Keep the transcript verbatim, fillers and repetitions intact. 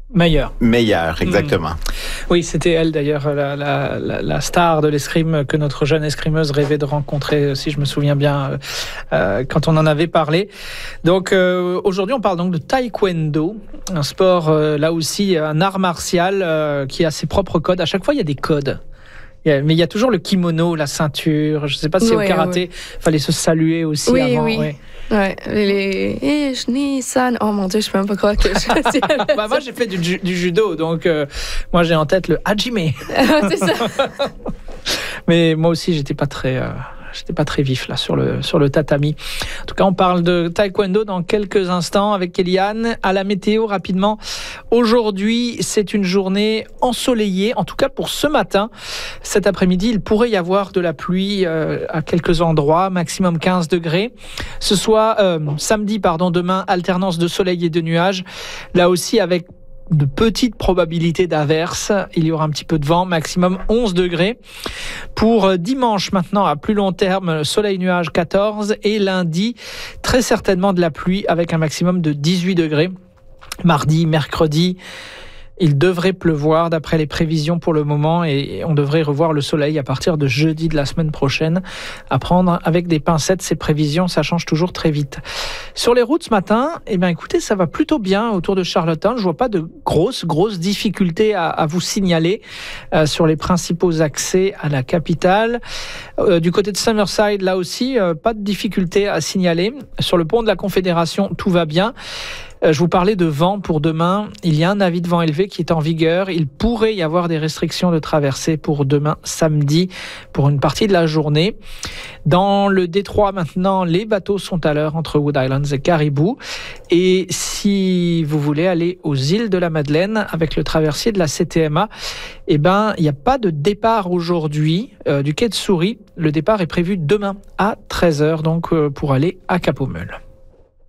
Meilleur. Meilleur, exactement. Mmh. Oui, c'était elle d'ailleurs, la, la, la, la star de l'escrime que notre jeune escrimeuse rêvait de rencontrer, si je me souviens bien, euh, quand on en avait parlé. Donc euh, aujourd'hui, on parle donc de taekwondo, un sport, euh, là aussi, un art martial euh, qui a ses propres codes. À chaque fois, il y a des codes. Mais il y a toujours le kimono, la ceinture. Je ne sais pas si ouais, au karaté, il ouais. fallait se saluer aussi oui, avant. Oui, oui. Ouais, les eh, Nissan. Oh mon Dieu, je ne peux même pas croire que je. bah, moi, j'ai fait du, du judo, donc euh, moi, j'ai en tête le hajime. C'est ça. Mais moi aussi, j'étais pas très. Euh... J'étais pas très vif là sur le, sur le tatami. En tout cas, on parle de taekwondo dans quelques instants avec Eliane. À la météo, rapidement. Aujourd'hui, c'est une journée ensoleillée, en tout cas pour ce matin. Cet après-midi, il pourrait y avoir de la pluie euh, à quelques endroits, maximum quinze degrés. Ce soit euh, samedi, pardon, demain, alternance de soleil et de nuages. Là aussi, avec de petites probabilités d'averses. Il y aura un petit peu de vent, maximum onze degrés. Pour dimanche, maintenant, à plus long terme, soleil-nuage quatorze. Et lundi, très certainement de la pluie avec un maximum de dix-huit degrés. Mardi, mercredi, il devrait pleuvoir d'après les prévisions pour le moment et on devrait revoir le soleil à partir de jeudi de la semaine prochaine. À prendre avec des pincettes ces prévisions, ça change toujours très vite. Sur les routes ce matin, eh bien écoutez, ça va plutôt bien autour de Charlottetown. Je vois pas de grosses grosses difficultés à, à vous signaler euh, sur les principaux accès à la capitale. Euh, du côté de Summerside, là aussi, euh, pas de difficultés à signaler. Sur le pont de la Confédération, tout va bien. Je vous parlais de vent pour demain. Il y a un avis de vent élevé qui est en vigueur. Il pourrait y avoir des restrictions de traversée pour demain samedi pour une partie de la journée. Dans le détroit maintenant, les bateaux sont à l'heure entre Wood Islands et Caribou. Et si vous voulez aller aux îles de la Madeleine avec le traversier de la C T M A, eh ben, il n'y a pas de départ aujourd'hui euh, du quai de Souris. Le départ est prévu demain à treize heures donc euh, pour aller à Cap-aux-Meules.